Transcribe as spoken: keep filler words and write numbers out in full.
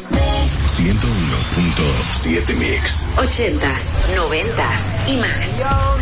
ciento uno punto siete Mix. Ochentas, noventas y más.